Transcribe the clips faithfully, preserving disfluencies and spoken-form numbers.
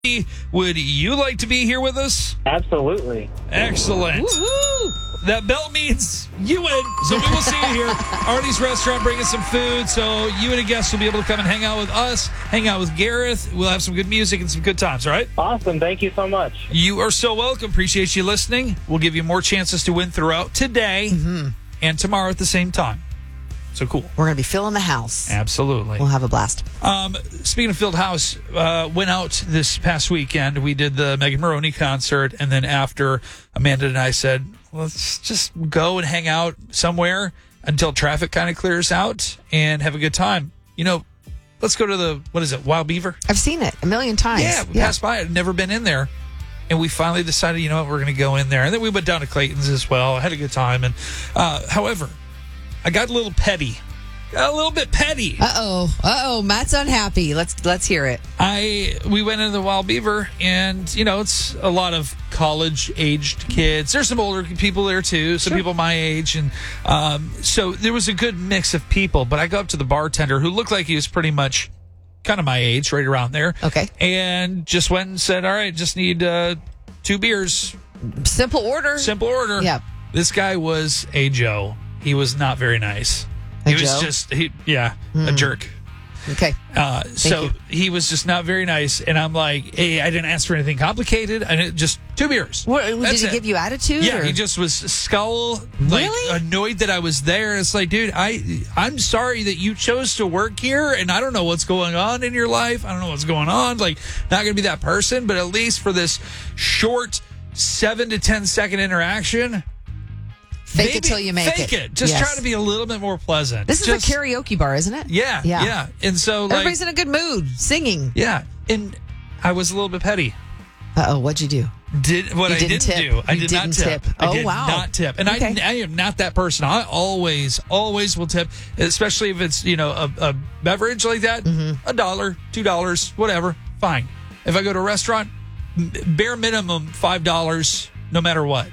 Would you like to be here with us? Absolutely. Excellent. Woo-hoo. That bell means you win. So we will see you here. Artie's Restaurant bringing some food. So you and a guest will be able to come and hang out with us, hang out with Gareth. We'll have some good music and some good times, all right? Awesome. Thank you so much. You are so welcome. Appreciate you listening. We'll give you more chances to win throughout today Mm-hmm. and tomorrow at the same time. So cool. We're going to be filling the house. Absolutely. We'll have a blast. Um, speaking of filled house, uh, went out this past weekend. We did the Megan Maroney concert, and then after, Amanda and I said, let's just go and hang out somewhere until traffic kind of clears out and have a good time. You know, let's go to the, what is it, Wild Beaver? I've seen it a million times. Yeah, we passed by it. I'd never been in there. And we finally decided, you know what, we're going to go in there. And then we went down to Clayton's as well. I had a good time. And uh, however, I got a little petty. Got a little bit petty. Uh-oh. Uh-oh. Matt's unhappy. Let's let's hear it. I we went into the Wild Beaver, and you know it's a lot of college-aged kids. There's some older people there too, some Sure. people my age, and um, so there was a good mix of people. But I go up to the bartender, who looked like he was pretty much kind of my age, right around there. Okay. And just went and said, "All right, just need uh, two beers, Simple order. simple order." Yep. This guy was a Joe. He was not very nice. A he was Joe? just he yeah a jerk. Okay. Uh, so you. he was just not very nice, and I'm like, hey, I didn't ask for anything complicated. I didn't, just two beers. What, did That's he it. give you attitude? Yeah, or? he just was skull, like Really? annoyed that I was there. It's like, dude, I I'm sorry that you chose to work here, and I don't know what's going on in your life. I don't know what's going on. Like, not gonna be that person, but at least for this short seven to ten second interaction. Fake maybe it till you make fake it. it. Just Yes. try to be a little bit more pleasant. This is Just- a karaoke bar, isn't it? Yeah, yeah, Yeah. And so, like, Everybody's in a good mood, singing. yeah, and I was a little bit petty. Uh-oh. What'd you do? Did what You I didn't didn't tip. do. I You did not didn't tip. tip. I Oh, did wow. not tip, and Okay. I, I am not that person. I always, always will tip, especially if it's you know a, a beverage like that. Mm-hmm. A dollar, two dollars, whatever, fine. If I go to a restaurant, m- bare minimum five dollars, no matter what.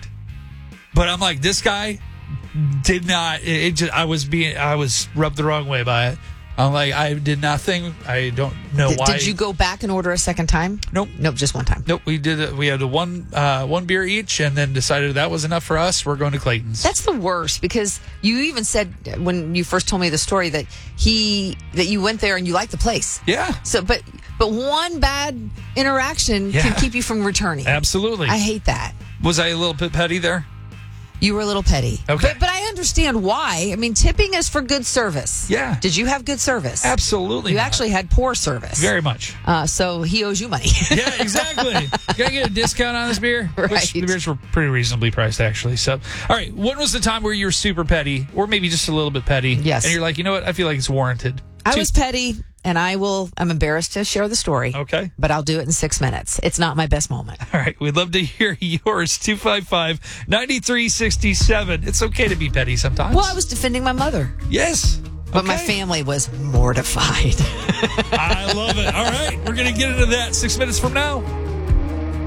But I'm like, this guy did not. It, it just, I was being, I was rubbed the wrong way by it. I'm like, I did nothing. I don't know Did, why. did you go back and order a second time? Nope. Nope, just one time. Nope, we did it. We had a one uh, one beer each, and then decided that was enough for us. We're going to Clayton's. That's the worst because you even said when you first told me the story that he that you went there and you liked the place. yeah, So, but but one bad interaction Yeah. can keep you from returning. absolutely. I hate that. Was I a little bit petty there? You were a little petty. Okay. But, but I understand why. I mean, tipping is for good service. Yeah. Did you have good service? Absolutely. You not. actually had poor service. very much. Uh, so he owes you money. Yeah, exactly. Can I get a discount on this beer? Which Right. the beers were pretty reasonably priced, actually. So, all right. When was the time where you were super petty, or maybe just a little bit petty? Yes. And you're like, you know what? I feel like it's warranted. I Two- was petty, and I will. I'm embarrassed to share the story. Okay. But I'll do it in six minutes. It's not my best moment. All right. We'd love to hear yours. two five five, nine three six seven. It's okay to be petty sometimes. Well, I was defending my mother, Yes. but my Okay. family was mortified. I love it. All right. We're going to get into that six minutes from now.